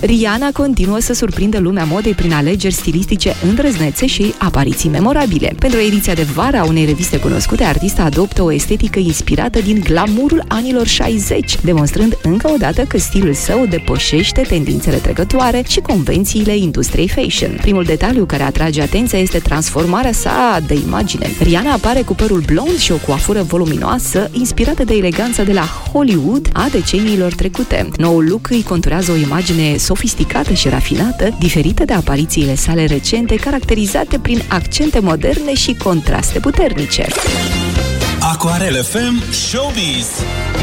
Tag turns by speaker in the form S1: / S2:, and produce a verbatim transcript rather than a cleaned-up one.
S1: Rihanna continuă să surprindă lumea modei prin alegeri stilistice îndrăznețe și apariții memorabile. Pentru ediția de vară a unei reviste cunoscute, artista adoptă o estetică inspirată din glamourul anilor șaizeci, demonstrând încă o dată că stilul său depășește tendințele trecătoare și convențiile industriei fashion. Primul detaliu care atrage atenția este transformarea sa de imagine. Rihanna apare cu părul blond și o coafură voluminoasă, inspirată de eleganța de la Hollywood a deceniilor trecute. Noul look îi conturează o imagine sofisticată și rafinată, diferită de aparițiile sale recente, caracterizate prin accente moderne și contraste puternice.
S2: Aquarel F M Showbiz.